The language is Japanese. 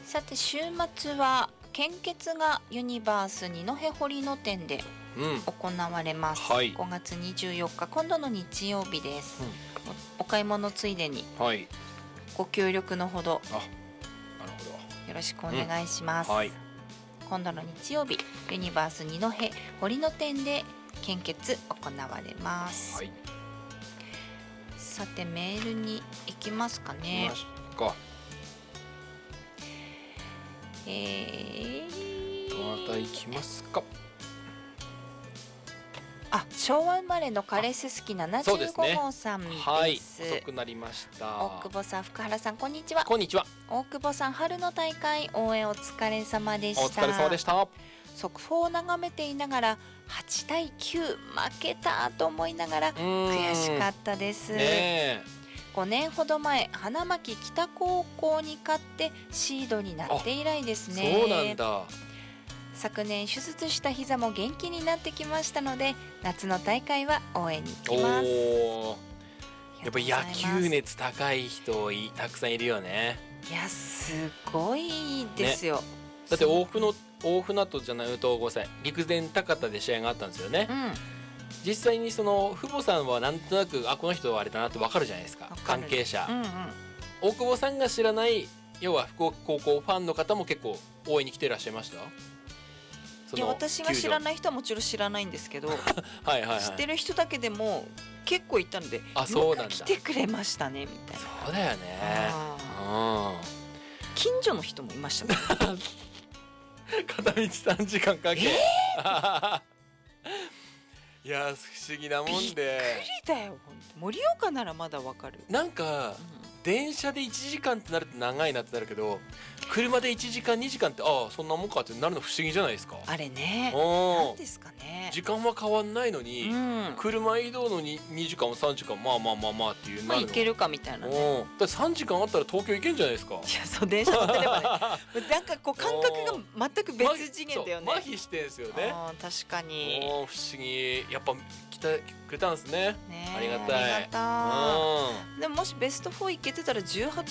さて週末は献血がユニバース二戸堀野店で行われます、 はい、 5月24日今度の日曜日です、お買い物ついでにご協力のほど、 なるほど、 よろしくお願いします、今度の日曜日ユニバース二戸堀野店で献血行われます、さてメールに行きますかね。 どなた行きますか。 昭和生まれのカレース好き75号さんです。 遅くなりました。 大久保さん、福原さん、こんにちは。 こんにちは。 大久保さん、春の大会応援お疲れ様でした。 お疲れ様でした。 速報を眺めていながら8対9負けたと思いながら悔しかったです、5年ほど前花巻北高校に勝ってシードになって以来ですね。 そうなんだ。 昨年手術した膝も元気になってきましたので夏の大会は応援に行きます。 やっぱ野球熱高い人たくさんいるよね。 いやすごいですよ、 だって大船渡じゃないとごめんなさい、陸前高田で試合があったんですよね、実際にその父母さんはなんとなくこの人はあれだなって分かるじゃないですか、関係者、大久保さんが知らない要は福岡高校ファンの方も結構応援に来てらっしゃいました。 いや私が知らない人はもちろん知らないんですけど知ってる人だけでも結構いたのでよく来てくれましたねみたいな。 そうだよね。 近所の人もいましたね片道3時間かけ、いや不思議なもんでびっくりだよ。盛岡ならまだわかる。 なんか、電車で1時間ってなると長いなってなるけど車で1時間2時間ってそんなもんかってなるの不思議じゃないですか。 あれね、なんですかね。 時間は変わんないのに、車移動のに2時間も3時間まあっていういけるかみたいなね。 だって3時間あったら東京行けんじゃないですか。いやそう電車乗ってればねなんかこう感覚が全く別次元だよね。 麻痺してんすよね。 確かに不思議。やっぱ来てくれたんですね。ありがたい。 でももしベスト4行けてたら18